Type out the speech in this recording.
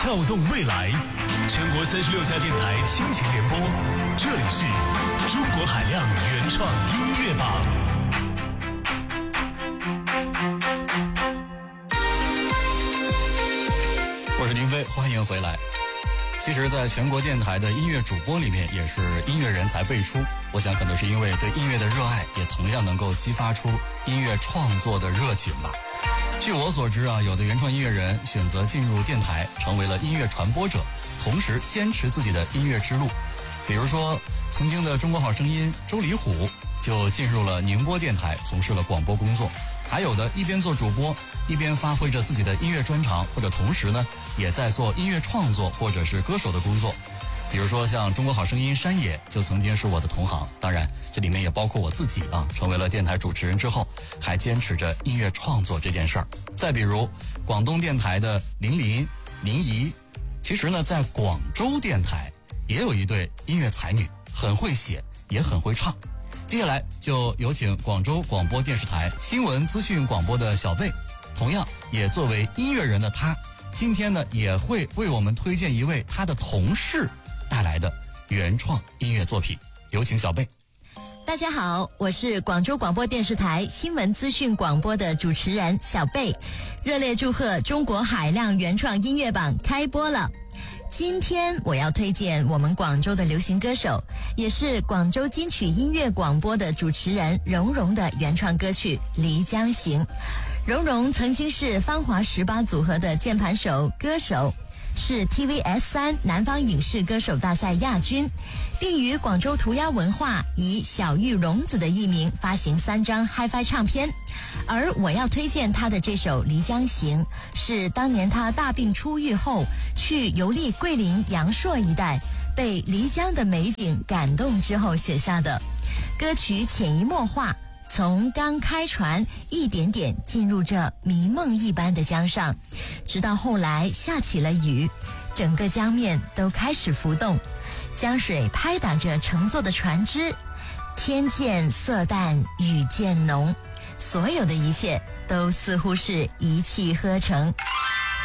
跳动未来，全国36家电台倾情联播，这里是中国海量原创音乐榜。 我是林飞，欢迎回来。其实在全国电台的音乐主播里面也是音乐人才辈出，我想可能是因为对音乐的热爱，也同样能够激发出音乐创作的热情吧。据我所知啊，有的原创音乐人选择进入电台，成为了音乐传播者，同时坚持自己的音乐之路。比如说曾经的中国好声音周礼虎就进入了宁波电台，从事了广播工作。还有的一边做主播，一边发挥着自己的音乐专长，或者同时呢也在做音乐创作或者是歌手的工作。比如说像中国好声音山野就曾经是我的同行，当然这里面也包括我自己啊，成为了电台主持人之后还坚持着音乐创作这件事儿。再比如广东电台的林怡，其实呢在广州电台也有一对音乐才女，很会写也很会唱。接下来就有请广州广播电视台新闻资讯广播的小贝，同样也作为音乐人的她，今天呢也会为我们推荐一位她的同事带来的原创音乐作品。有请小贝。 大家好，我是广州广播电视台新闻资讯广播的主持人小贝，热烈祝贺中国海量原创音乐榜开播了。今天我要推荐我们广州的流行歌手，也是广州金曲音乐广播的主持人蓉蓉的原创歌曲《漓江行》。蓉蓉曾经是芳华18组合的键盘手、歌手，是 TVS3 南方影视歌手大赛亚军，并于广州涂鸦文化以小玉荣子的艺名发行3张 Hi-Fi 唱片。而我要推荐他的这首《漓江行》，是当年他大病初愈后去游历桂林阳朔一带，被漓江的美景感动之后写下的。歌曲潜移默化，从刚开船一点点进入这迷梦一般的江上，直到后来下起了雨，整个江面都开始浮动，江水拍打着乘坐的船只，天渐色淡雨渐浓，所有的一切都似乎是一气呵成。